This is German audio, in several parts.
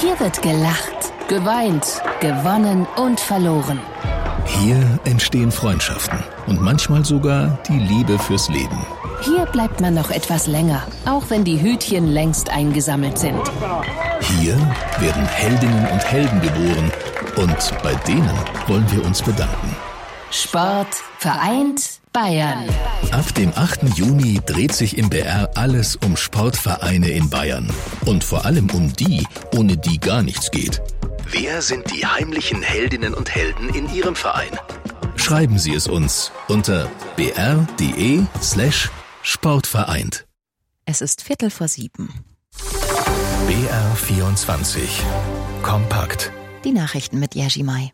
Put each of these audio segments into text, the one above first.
Hier wird gelacht, geweint, gewonnen und verloren. Hier entstehen Freundschaften und manchmal sogar die Liebe fürs Leben. Hier bleibt man noch etwas länger, auch wenn die Hütchen längst eingesammelt sind. Hier werden Heldinnen und Helden geboren und bei denen wollen wir uns bedanken. Sport vereint Bayern. Ab dem 8. Juni dreht sich im BR alles um Sportvereine in Bayern. Und vor allem um die, ohne die gar nichts geht. Wer sind die heimlichen Heldinnen und Helden in Ihrem Verein? Schreiben Sie es uns unter br.de/sportvereint. Es ist 6:45. BR24 Kompakt. Die Nachrichten mit Jerzy Mai.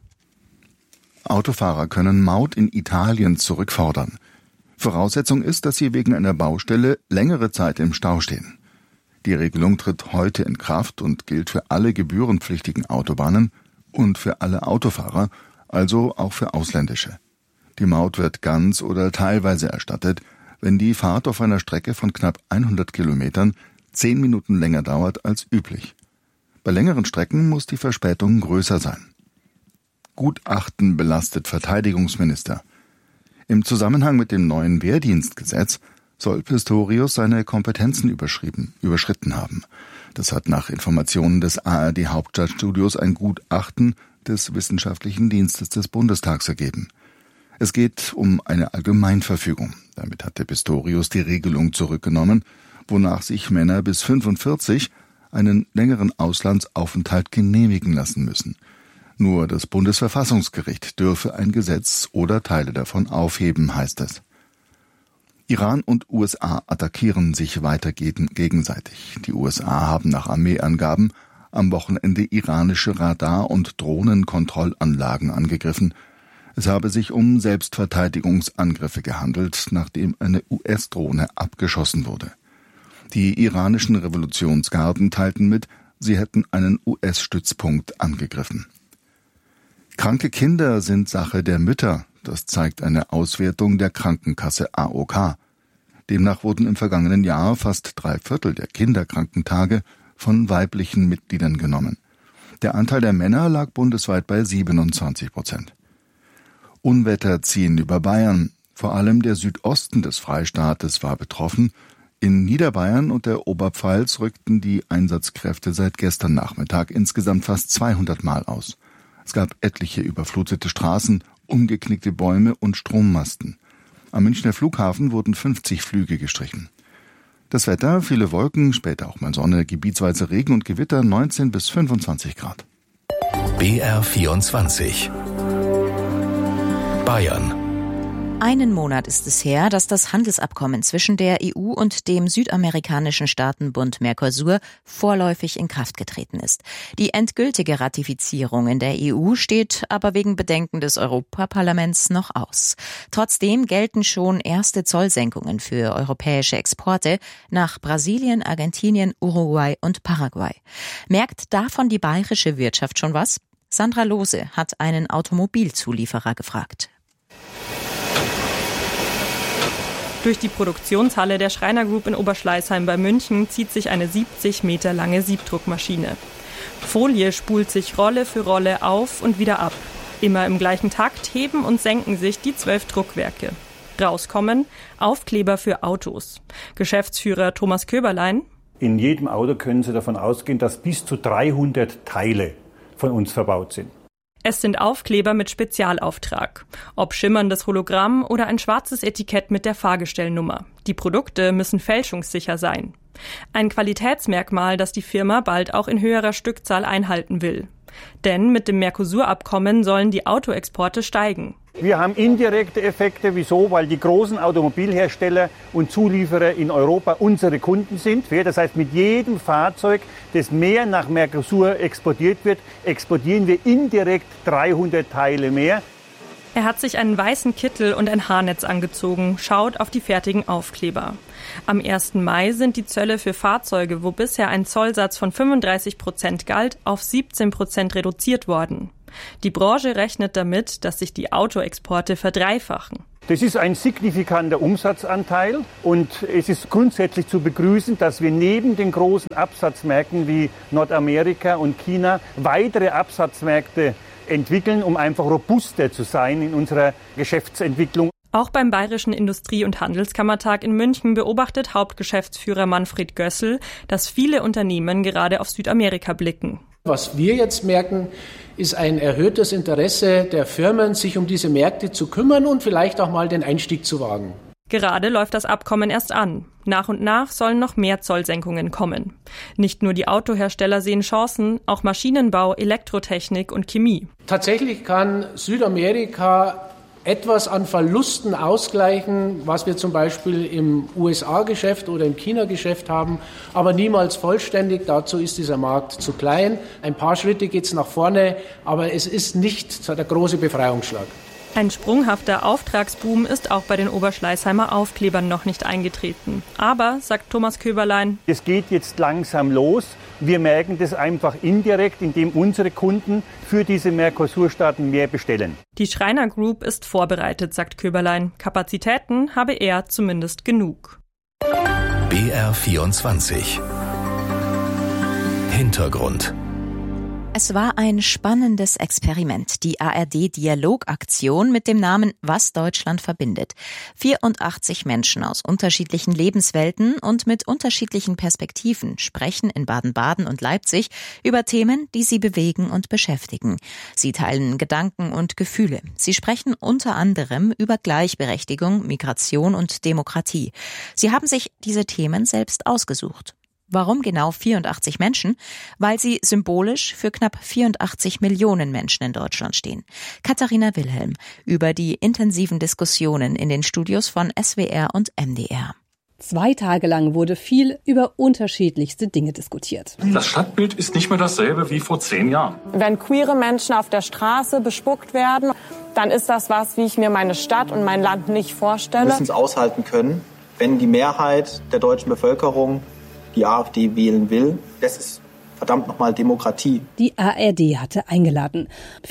Autofahrer können Maut in Italien zurückfordern. Voraussetzung ist, dass sie wegen einer Baustelle längere Zeit im Stau stehen. Die Regelung tritt heute in Kraft und gilt für alle gebührenpflichtigen Autobahnen und für alle Autofahrer, also auch für ausländische. Die Maut wird ganz oder teilweise erstattet, wenn die Fahrt auf einer Strecke von knapp 100 Kilometern 10 Minuten länger dauert als üblich. Bei längeren Strecken muss die Verspätung größer sein. Gutachten belastet Verteidigungsminister. Im Zusammenhang mit dem neuen Wehrdienstgesetz soll Pistorius seine Kompetenzen überschritten haben. Das hat nach Informationen des ARD-Hauptstadtstudios ein Gutachten des Wissenschaftlichen Dienstes des Bundestags ergeben. Es geht um eine Allgemeinverfügung. Damit hatte Pistorius die Regelung zurückgenommen, wonach sich Männer bis 45 einen längeren Auslandsaufenthalt genehmigen lassen müssen. Nur das Bundesverfassungsgericht dürfe ein Gesetz oder Teile davon aufheben, heißt es. Iran und USA attackieren sich weiter gegenseitig. Die USA haben nach Armeeangaben am Wochenende iranische Radar- und Drohnenkontrollanlagen angegriffen. Es habe sich um Selbstverteidigungsangriffe gehandelt, nachdem eine US-Drohne abgeschossen wurde. Die iranischen Revolutionsgarden teilten mit, sie hätten einen US-Stützpunkt angegriffen. Kranke Kinder sind Sache der Mütter, das zeigt eine Auswertung der Krankenkasse AOK. Demnach wurden im vergangenen Jahr fast 3/4 der Kinderkrankentage von weiblichen Mitgliedern genommen. Der Anteil der Männer lag bundesweit bei 27%. Unwetter ziehen über Bayern. Vor allem der Südosten des Freistaates war betroffen. In Niederbayern und der Oberpfalz rückten die Einsatzkräfte seit gestern Nachmittag insgesamt fast 200 Mal aus. Es gab etliche überflutete Straßen, umgeknickte Bäume und Strommasten. Am Münchner Flughafen wurden 50 Flüge gestrichen. Das Wetter, viele Wolken, später auch mal Sonne, gebietsweise Regen und Gewitter, 19 bis 25 Grad. BR24 Bayern. Einen Monat ist es her, dass das Handelsabkommen zwischen der EU und dem südamerikanischen Staatenbund Mercosur vorläufig in Kraft getreten ist. Die endgültige Ratifizierung in der EU steht aber wegen Bedenken des Europaparlaments noch aus. Trotzdem gelten schon erste Zollsenkungen für europäische Exporte nach Brasilien, Argentinien, Uruguay und Paraguay. Merkt davon die bayerische Wirtschaft schon was? Sandra Lohse hat einen Automobilzulieferer gefragt. Durch die Produktionshalle der Schreiner Group in Oberschleißheim bei München zieht sich eine 70 Meter lange Siebdruckmaschine. Folie spult sich Rolle für Rolle auf und wieder ab. Immer im gleichen Takt heben und senken sich die 12 Druckwerke. Rauskommen Aufkleber für Autos. Geschäftsführer Thomas Köberlein: In jedem Auto können Sie davon ausgehen, dass bis zu 300 Teile von uns verbaut sind. Es sind Aufkleber mit Spezialauftrag. Ob schimmerndes Hologramm oder ein schwarzes Etikett mit der Fahrgestellnummer. Die Produkte müssen fälschungssicher sein. Ein Qualitätsmerkmal, das die Firma bald auch in höherer Stückzahl einhalten will. Denn mit dem Mercosur-Abkommen sollen die Autoexporte steigen. Wir haben indirekte Effekte. Wieso? Weil die großen Automobilhersteller und Zulieferer in Europa unsere Kunden sind. Das heißt, mit jedem Fahrzeug, das mehr nach Mercosur exportiert wird, exportieren wir indirekt 300 Teile mehr. Er hat sich einen weißen Kittel und ein Haarnetz angezogen, schaut auf die fertigen Aufkleber. Am 1. Mai sind die Zölle für Fahrzeuge, wo bisher ein Zollsatz von 35% galt, auf 17% reduziert worden. Die Branche rechnet damit, dass sich die Autoexporte verdreifachen. Das ist ein signifikanter Umsatzanteil und es ist grundsätzlich zu begrüßen, dass wir neben den großen Absatzmärkten wie Nordamerika und China weitere Absatzmärkte entwickeln, um einfach robuster zu sein in unserer Geschäftsentwicklung. Auch beim Bayerischen Industrie- und Handelskammertag in München beobachtet Hauptgeschäftsführer Manfred Gössel, dass viele Unternehmen gerade auf Südamerika blicken. Was wir jetzt merken, ist ein erhöhtes Interesse der Firmen, sich um diese Märkte zu kümmern und vielleicht auch mal den Einstieg zu wagen. Gerade läuft das Abkommen erst an. Nach und nach sollen noch mehr Zollsenkungen kommen. Nicht nur die Autohersteller sehen Chancen, auch Maschinenbau, Elektrotechnik und Chemie. Tatsächlich kann Südamerika etwas an Verlusten ausgleichen, was wir zum Beispiel im USA-Geschäft oder im China-Geschäft haben, aber niemals vollständig. Dazu ist dieser Markt zu klein. Ein paar Schritte geht es nach vorne, aber es ist nicht der große Befreiungsschlag. Ein sprunghafter Auftragsboom ist auch bei den Oberschleißheimer Aufklebern noch nicht eingetreten. Aber, sagt Thomas Köberlein, es geht jetzt langsam los. Wir merken das einfach indirekt, indem unsere Kunden für diese Mercosur-Staaten mehr bestellen. Die Schreiner Group ist vorbereitet, sagt Köberlein. Kapazitäten habe er zumindest genug. BR24 Hintergrund. Es war ein spannendes Experiment, die ARD-Dialogaktion mit dem Namen Was Deutschland verbindet. 84 Menschen aus unterschiedlichen Lebenswelten und mit unterschiedlichen Perspektiven sprechen in Baden-Baden und Leipzig über Themen, die sie bewegen und beschäftigen. Sie teilen Gedanken und Gefühle. Sie sprechen unter anderem über Gleichberechtigung, Migration und Demokratie. Sie haben sich diese Themen selbst ausgesucht. Warum genau 84 Menschen? Weil sie symbolisch für knapp 84 Millionen Menschen in Deutschland stehen. Katharina Wilhelm über die intensiven Diskussionen in den Studios von SWR und MDR. 2 Tage lang wurde viel über unterschiedlichste Dinge diskutiert. Das Stadtbild ist nicht mehr dasselbe wie vor 10 Jahren. Wenn queere Menschen auf der Straße bespuckt werden, dann ist das was, wie ich mir meine Stadt und mein Land nicht vorstelle. Wir müssen es aushalten können, wenn die Mehrheit der deutschen Bevölkerung die AfD wählen will. Das ist verdammt nochmal Demokratie. Die ARD hatte eingeladen.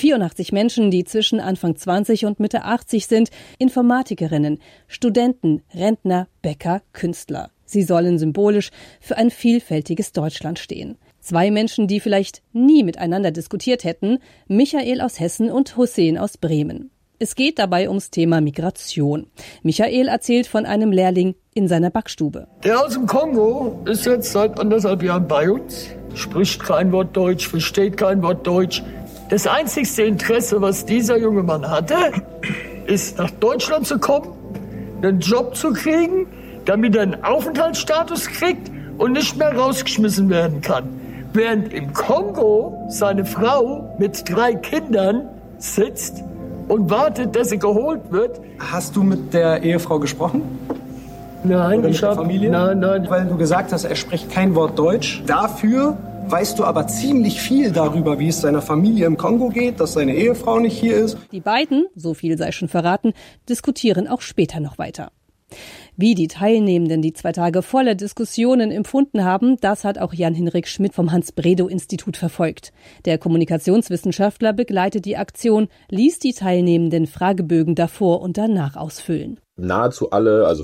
84 Menschen, die zwischen Anfang 20 und Mitte 80 sind, Informatikerinnen, Studenten, Rentner, Bäcker, Künstler. Sie sollen symbolisch für ein vielfältiges Deutschland stehen. 2 Menschen, die vielleicht nie miteinander diskutiert hätten, Michael aus Hessen und Hussein aus Bremen. Es geht dabei ums Thema Migration. Michael erzählt von einem Lehrling in seiner Backstube. Der aus dem Kongo ist jetzt seit 1,5 Jahren bei uns, spricht kein Wort Deutsch, versteht kein Wort Deutsch. Das einzigste Interesse, was dieser junge Mann hatte, ist nach Deutschland zu kommen, einen Job zu kriegen, damit er einen Aufenthaltsstatus kriegt und nicht mehr rausgeschmissen werden kann. Während im Kongo seine Frau mit 3 Kindern sitzt und wartet, dass sie geholt wird. Hast du mit der Ehefrau gesprochen? Nein, ich habe Familie. Nein. Weil du gesagt hast, er spricht kein Wort Deutsch. Dafür weißt du aber ziemlich viel darüber, wie es seiner Familie im Kongo geht, dass seine Ehefrau nicht hier ist. Die beiden, so viel sei schon verraten, diskutieren auch später noch weiter. Wie die Teilnehmenden die 2 Tage voller Diskussionen empfunden haben, das hat auch Jan-Hinrik Schmidt vom Hans-Bredow-Institut verfolgt. Der Kommunikationswissenschaftler begleitet die Aktion, ließ die Teilnehmenden Fragebögen davor und danach ausfüllen. Nahezu alle, also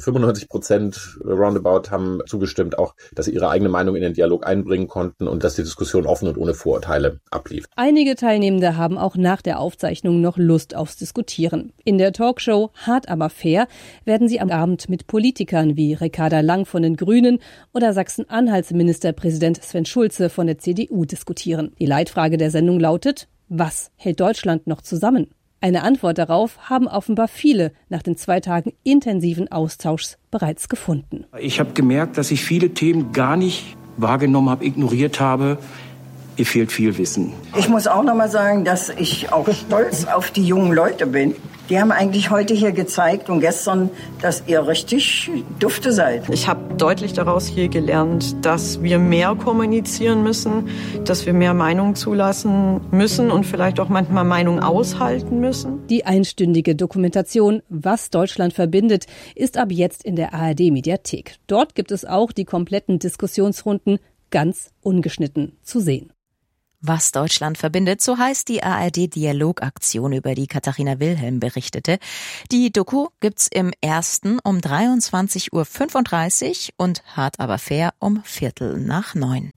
95% roundabout, haben zugestimmt, auch, dass sie ihre eigene Meinung in den Dialog einbringen konnten und dass die Diskussion offen und ohne Vorurteile ablief. Einige Teilnehmende haben auch nach der Aufzeichnung noch Lust aufs Diskutieren. In der Talkshow Hart aber fair werden sie am Abend mit Politikern wie Ricarda Lang von den Grünen oder Sachsen-Anhalts Ministerpräsident Sven Schulze von der CDU diskutieren. Die Leitfrage der Sendung lautet: Was hält Deutschland noch zusammen? Eine Antwort darauf haben offenbar viele nach den 2 Tagen intensiven Austauschs bereits gefunden. Ich habe gemerkt, dass ich viele Themen gar nicht wahrgenommen habe, ignoriert habe. Mir fehlt viel Wissen. Ich muss auch noch mal sagen, dass ich auch stolz auf die jungen Leute bin. Die haben eigentlich heute hier gezeigt und gestern, dass ihr richtig dufte seid. Ich habe deutlich daraus hier gelernt, dass wir mehr kommunizieren müssen, dass wir mehr Meinung zulassen müssen und vielleicht auch manchmal Meinung aushalten müssen. Die einstündige Dokumentation Was Deutschland verbindet ist ab jetzt in der ARD-Mediathek. Dort gibt es auch die kompletten Diskussionsrunden ganz ungeschnitten zu sehen. Was Deutschland verbindet, so heißt die ARD-Dialogaktion, über die Katharina Wilhelm berichtete. Die Doku gibt's im ersten um 23.35 Uhr und Hart aber fair um 8:45.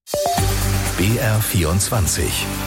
BR24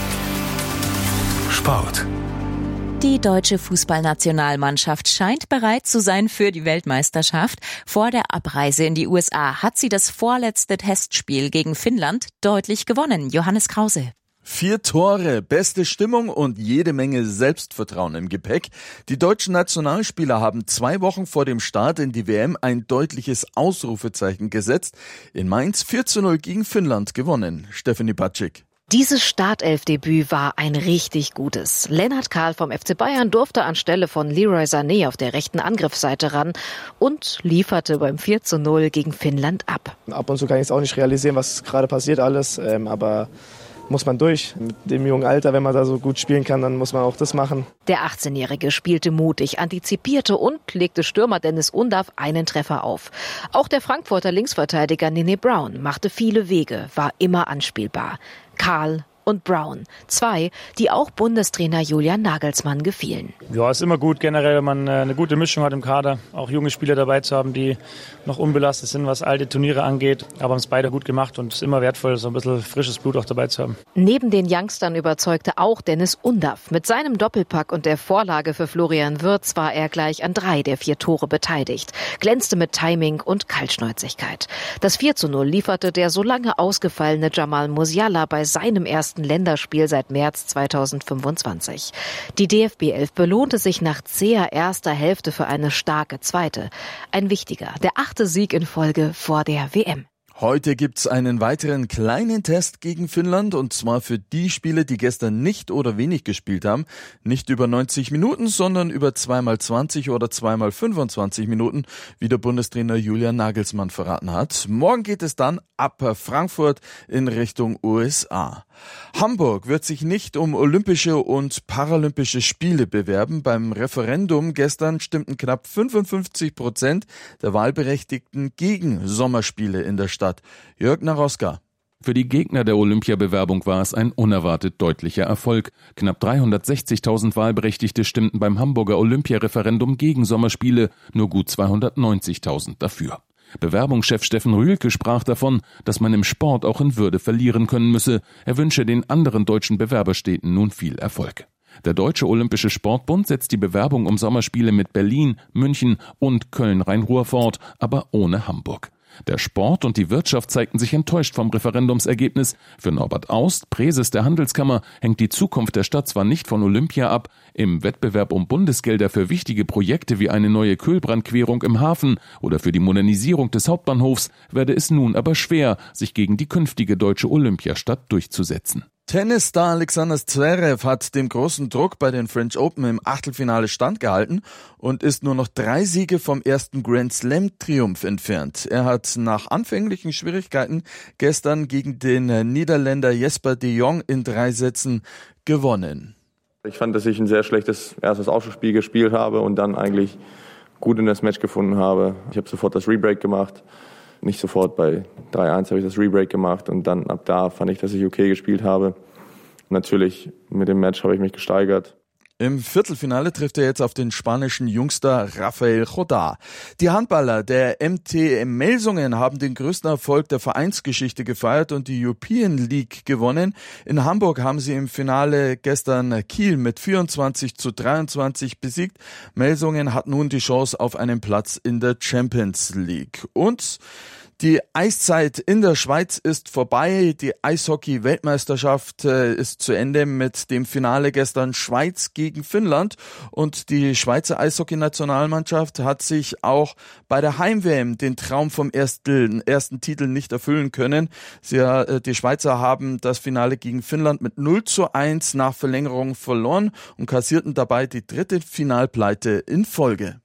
Sport. Die deutsche Fußballnationalmannschaft scheint bereit zu sein für die Weltmeisterschaft. Vor der Abreise in die USA hat sie das vorletzte Testspiel gegen Finnland deutlich gewonnen. Johannes Krause. 4 Tore, beste Stimmung und jede Menge Selbstvertrauen im Gepäck. Die deutschen Nationalspieler haben 2 Wochen vor dem Start in die WM ein deutliches Ausrufezeichen gesetzt. In Mainz 4:0 gegen Finnland gewonnen. Stefanie Batschik. Dieses Startelfdebüt war ein richtig gutes. Lennart Kahl vom FC Bayern durfte anstelle von Leroy Sané auf der rechten Angriffsseite ran und lieferte beim 4:0 gegen Finnland ab. Ab und zu kann ich es auch nicht realisieren, was gerade passiert alles, aber muss man durch. Mit dem jungen Alter, wenn man da so gut spielen kann, dann muss man auch das machen. Der 18-Jährige spielte mutig, antizipierte und legte Stürmer Dennis Undav einen Treffer auf. Auch der Frankfurter Linksverteidiger Nene Brown machte viele Wege, war immer anspielbar. Kahl und Brown, 2, die auch Bundestrainer Julian Nagelsmann gefielen. Ja, ist immer gut generell, wenn man eine gute Mischung hat im Kader, auch junge Spieler dabei zu haben, die noch unbelastet sind, was alte Turniere angeht. Aber haben es beide gut gemacht und es ist immer wertvoll, so ein bisschen frisches Blut auch dabei zu haben. Neben den Youngstern überzeugte auch Dennis Undav. Mit seinem Doppelpack und der Vorlage für Florian Wirtz war er gleich an 3 der 4 Tore beteiligt, glänzte mit Timing und Kaltschnäuzigkeit. Das 4:0 lieferte der so lange ausgefallene Jamal Musiala bei seinem ersten Länderspiel seit März 2025. Die DFB 11 belohnte sich nach zäher erster Hälfte für eine starke zweite. Ein wichtiger, der 8. Sieg in Folge vor der WM. Heute gibt's einen weiteren kleinen Test gegen Finnland, und zwar für die Spieler, die gestern nicht oder wenig gespielt haben. Nicht über 90 Minuten, sondern über 2x20 oder 2x25 Minuten, wie der Bundestrainer Julian Nagelsmann verraten hat. Morgen geht es dann ab Frankfurt in Richtung USA. Hamburg wird sich nicht um Olympische und Paralympische Spiele bewerben. Beim Referendum gestern stimmten knapp 55% der Wahlberechtigten gegen Sommerspiele in der Stadt. Jörg Naroska. Für die Gegner der Olympiabewerbung war es ein unerwartet deutlicher Erfolg. Knapp 360.000 Wahlberechtigte stimmten beim Hamburger Olympiareferendum gegen Sommerspiele, nur gut 290.000 dafür. Bewerbungschef Steffen Rühlke sprach davon, dass man im Sport auch in Würde verlieren können müsse. Er wünsche den anderen deutschen Bewerberstädten nun viel Erfolg. Der Deutsche Olympische Sportbund setzt die Bewerbung um Sommerspiele mit Berlin, München und Köln-Rhein-Ruhr fort, aber ohne Hamburg. Der Sport und die Wirtschaft zeigten sich enttäuscht vom Referendumsergebnis. Für Norbert Aust, Präses der Handelskammer, hängt die Zukunft der Stadt zwar nicht von Olympia ab. Im Wettbewerb um Bundesgelder für wichtige Projekte wie eine neue Kühlbrandquerung im Hafen oder für die Modernisierung des Hauptbahnhofs werde es nun aber schwer, sich gegen die künftige deutsche Olympiastadt durchzusetzen. Tennisstar Alexander Zverev hat dem großen Druck bei den French Open im Achtelfinale standgehalten und ist nur noch 3 Siege vom ersten Grand-Slam-Triumph entfernt. Er hat nach anfänglichen Schwierigkeiten gestern gegen den Niederländer Jesper de Jong in 3 Sätzen gewonnen. Ich fand, dass ich ein sehr schlechtes erstes Aufschlagspiel gespielt habe und dann eigentlich gut in das Match gefunden habe. Ich habe sofort das Rebreak gemacht. Nicht sofort, bei 3-1 habe ich das Rebreak gemacht und dann ab da fand ich, dass ich okay gespielt habe. Natürlich, mit dem Match habe ich mich gesteigert. Im Viertelfinale trifft er jetzt auf den spanischen Jungster Rafael Jodá. Die Handballer der MT Melsungen haben den größten Erfolg der Vereinsgeschichte gefeiert und die European League gewonnen. In Hamburg haben sie im Finale gestern Kiel mit 24:23 besiegt. Melsungen hat nun die Chance auf einen Platz in der Champions League. Und die Eiszeit in der Schweiz ist vorbei. Die Eishockey-Weltmeisterschaft ist zu Ende mit dem Finale gestern Schweiz gegen Finnland. Und die Schweizer Eishockey-Nationalmannschaft hat sich auch bei der Heim-WM den Traum vom ersten Titel nicht erfüllen können. Die Schweizer haben das Finale gegen Finnland mit 0:1 nach Verlängerung verloren und kassierten dabei die 3. Finalpleite in Folge.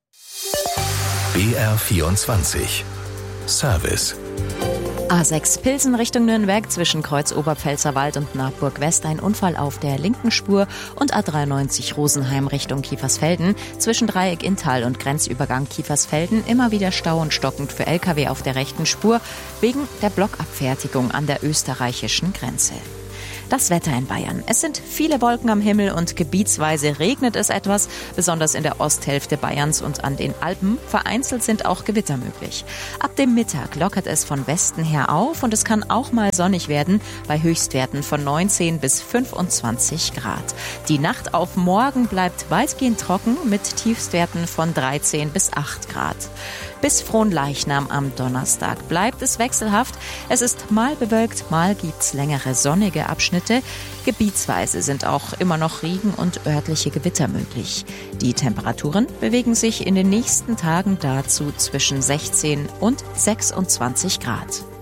BR24 Service. A6 Pilsen Richtung Nürnberg zwischen Kreuz Oberpfälzerwald und Nordburg West ein Unfall auf der linken Spur und A93 Rosenheim Richtung Kiefersfelden zwischen Dreieck Inntal und Grenzübergang Kiefersfelden immer wieder Stau und stockend für Lkw auf der rechten Spur wegen der Blockabfertigung an der österreichischen Grenze. Das Wetter in Bayern. Es sind viele Wolken am Himmel und gebietsweise regnet es etwas, besonders in der Osthälfte Bayerns und an den Alpen. Vereinzelt sind auch Gewitter möglich. Ab dem Mittag lockert es von Westen her auf und es kann auch mal sonnig werden bei Höchstwerten von 19 bis 25 Grad. Die Nacht auf morgen bleibt weitgehend trocken mit Tiefstwerten von 13 bis 8 Grad. Bis Fronleichnam am Donnerstag bleibt es wechselhaft. Es ist mal bewölkt, mal gibt's längere sonnige Abschnitte. Gebietsweise sind auch immer noch Regen und örtliche Gewitter möglich. Die Temperaturen bewegen sich in den nächsten Tagen dazu zwischen 16 und 26 Grad.